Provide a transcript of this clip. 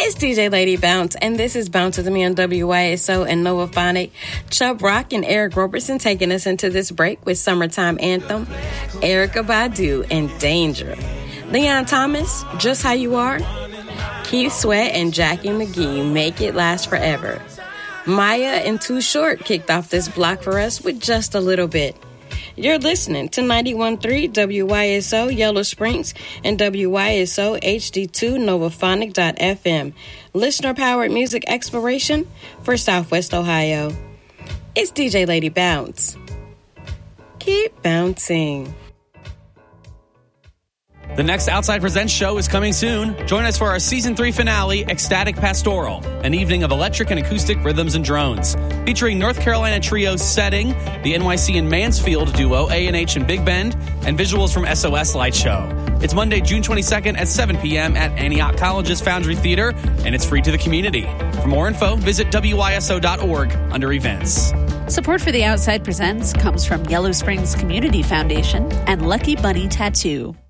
It's DJ Lady Bounce, and this is Bounce with me on WYSO and Novaphonic. Chubb Rock and Eric Roberson taking us into this break with Summertime Anthem, Erykah Badu, and Danger. Leon Thomas, Just How You Are. Keith Sweat and Jackie McGee, Make It Last Forever. Maya and Too Short kicked off this block for us with Just a Little Bit. You're listening to 91.3 WYSO Yellow Springs and WYSO HD2 Novaphonic.fm. Listener-powered music exploration for Southwest Ohio. It's DJ Lady Bounce. Keep bouncing. The next Outside Presents show is coming soon. Join us for our Season 3 finale, Ecstatic Pastoral, an evening of electric and acoustic rhythms and drones. Featuring North Carolina trio Setting, the NYC and Mansfield duo A&H and Big Bend, and visuals from SOS Light Show. It's Monday, June 22nd at 7 p.m. at Antioch College's Foundry Theater, and it's free to the community. For more info, visit WYSO.org under Events. Support for the Outside Presents comes from Yellow Springs Community Foundation and Lucky Bunny Tattoo.